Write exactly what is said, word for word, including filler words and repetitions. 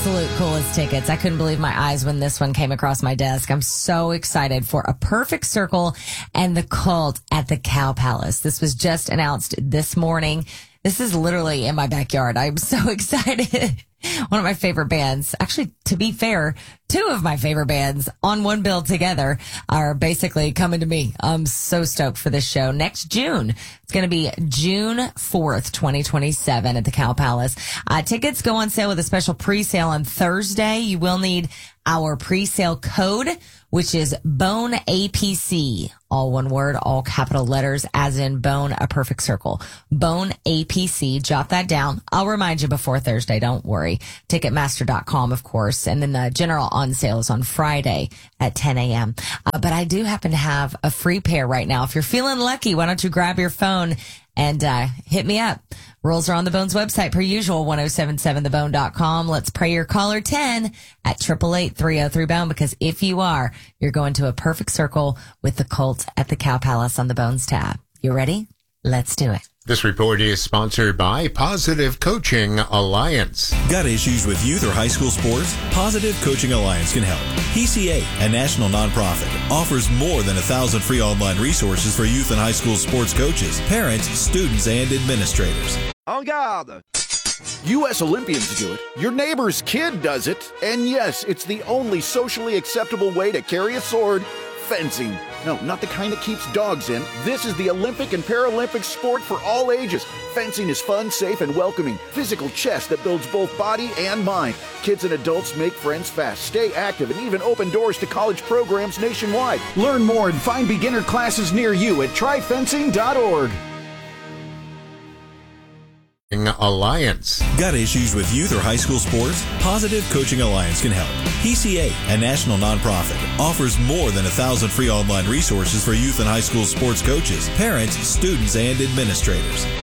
absolute coolest tickets. I couldn't believe my eyes when this one came across my desk. I'm so excited for A Perfect Circle and The Cult at the Cow Palace. This was just announced this morning. This is literally in my backyard. I'm so excited. One of my favorite bands, actually, to be fair, two of my favorite bands on one bill together are basically coming to me. I'm so stoked for this show. Next June, it's going to be June fourth, twenty twenty-seven at the Cow Palace. Uh, tickets go on sale with a special pre-sale on Thursday. You will need our pre-sale code, which is Bone A P C. All one word, all capital letters, as in Bone, A Perfect Circle. Bone A P C. Jot that down. I'll remind you before Thursday. Don't worry. Ticketmaster dot com, of course. And then the general on sale is on Friday at ten a.m. Uh, but I do happen to have a free pair right now. If you're feeling lucky, why don't you grab your phone and uh hit me up. Rules are on the Bones website per usual, ten seventy-seven the bone dot com. Let's pray your caller ten at eight eight eight, three oh three, bone, because if you are, you're going to A Perfect Circle with the Cult at the Cow Palace on the Bones tab. You ready? Let's do it. This report is sponsored by Positive Coaching Alliance. Got issues with youth or high school sports? Positive Coaching Alliance can help. P C A, a national nonprofit, offers more than a thousand free online resources for youth and high school sports coaches, parents, students, and administrators. En garde! U S Olympians do it. Your neighbor's kid does it. And yes, it's the only socially acceptable way to carry a sword. Fencing. No, not the kind that keeps dogs in. This is the Olympic and Paralympic sport for all ages. Fencing is fun, safe, and welcoming. Physical chess that builds both body and mind. Kids and adults make friends fast, stay active, and even open doors to college programs nationwide. Learn more and find beginner classes near you at try fencing dot org. Alliance. Got issues with youth or high school sports? Positive Coaching Alliance can help. P C A, a national nonprofit, offers more than a thousand free online resources for youth and high school sports coaches, parents, students, and administrators.